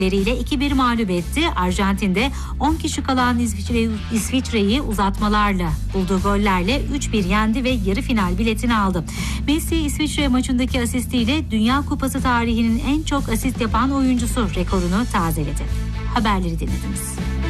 ile 2-1 mağlup etti. Arjantin'de 10 kişi kalan İsviçre'yi uzatmalarla bulduğu gollerle 3-1 yendi ve yarı final biletini aldı. Messi İsviçre maçındaki asistiyle Dünya Kupası tarihinin en çok asist yapan oyuncusu rekorunu tazeledi. Haberleri dinlediniz.